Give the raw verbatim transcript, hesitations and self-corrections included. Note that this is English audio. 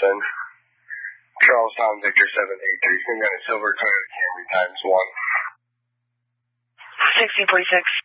Madison. Charlestown, Victor seven eight three. Same got a silver Toyota Camry times one. sixteen forty-six.